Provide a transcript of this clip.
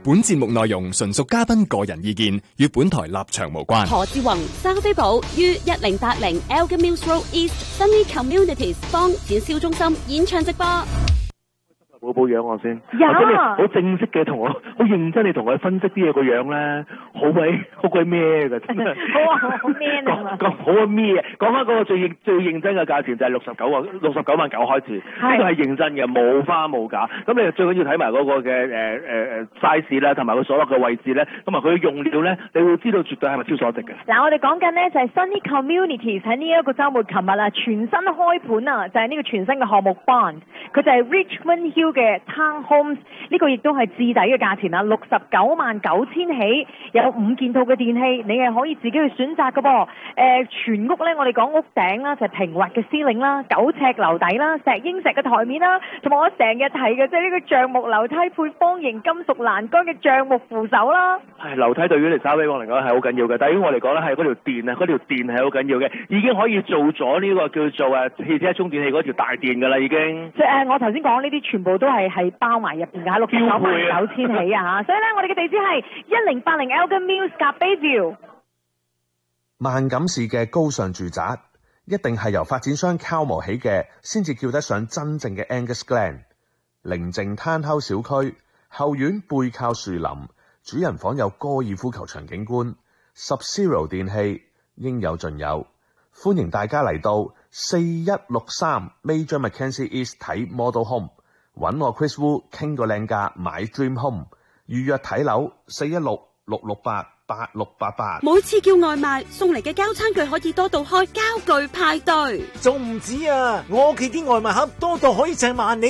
本節目內容純屬嘉賓個人意見，與本台立場無關。 何志宏、生飛寶於1080 Elgin Mills Road East Sunny Communities 幫展銷中心現場直播。 保保養我先，真係好正式嘅同我，好認真地同我分析啲嘢個樣咧，好鬼咩㗎真係。 好咩啊？ 講好啊咩？講翻嗰個最認真嘅價錢就係69萬9開始，呢個係認真嘅，冇花冇假。咁你最緊要睇埋嗰個嘅size 啦，同埋佢所落嘅位置咧，同埋佢嘅用料咧，你會知道絕對係物超所值嘅。 嗱，我哋講緊咧就係 Sunny Communities 喺呢一個週末，琴日啊全新開盤啊，就係呢個全新嘅項目 Bond， 佢就係 Richmond Hill嘅 Townhomes， 呢個亦都係至底嘅價錢啊，69萬9千起，有5件套嘅電器，你係可以自己去選擇嘅噃。全屋咧，我哋講屋頂啦，就係平滑嘅司令啦，9尺樓底啦，石英石嘅台面啦，同埋我成日提嘅即係呢個橡木樓梯配方形金屬欄杆嘅橡木扶手啦。 係樓梯對於嚟沙威王嚟講係好緊要嘅，但係於我嚟講咧係嗰條電啊，嗰條電係好緊要嘅，已經可以做咗呢個叫做汽車充電器嗰條大電㗎啦，已經。 即係我頭先講呢啲全部都係包埋入邊㗎，69萬9千起啊嚇！所以咧，我哋嘅地址係1080 Elgin Mills 夾 Bayview。 萬錦市嘅高尚住宅，一定係由發展商敲磨起嘅，先至叫得上真正嘅 Angus Glen。寧靜攤溝小區，後院背靠樹林，主人房有高爾夫球場景觀，Sub-Zero 電器應有盡有。歡迎大家嚟到4163 Major Mackenzie East 睇 Model Home， 揾我 Chris Wu 傾個靚價買 Dream Home， 預約睇樓416-668-8688。 每次叫外賣送嚟嘅膠餐具可以多到開膠具派對， 仲唔止啊！我屋企啲外賣盒多到可以請萬里。